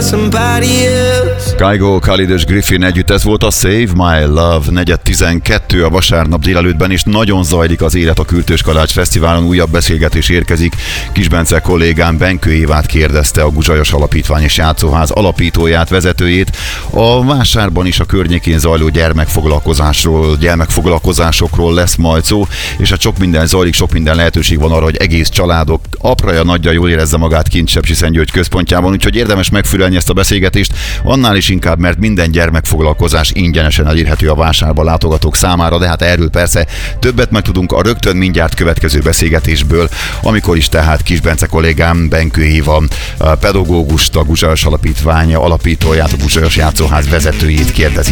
for somebody else. Kygo, Khalid és Griffin együtt, ez volt a Save My Love, 4:12 a vasárnap délelőttben, és nagyon zajlik az élet a Kürtős Kalács Fesztiválon. Újabb beszélgetés érkezik. Kis Bence kollégám Benkő Évát kérdezte, a Guzsajos Alapítvány és Játszóház alapítóját, vezetőjét. A vásárban is a környékén zajló gyermekfoglalkozásokról lesz majd szó, és hát sok minden zajlik, sok minden lehetőség van arra, hogy egész családok apraja nagyja jól érezze magát kint Sepsiszentgyörgy központjában, úgyhogy érdemes megfülelni ezt a beszélgetést, annál is inkább, mert minden gyermekfoglalkozás ingyenesen elérhető a vásárba látogatók számára, de hát erről persze többet megtudunk a rögtön mindjárt következő beszélgetésből, amikor is tehát Kis Bence kollégám Benkő Éva pedagógust, a Guzsajos Alapítvány alapítóját, a Guzsajos Játszóház vezetőjét kérdezi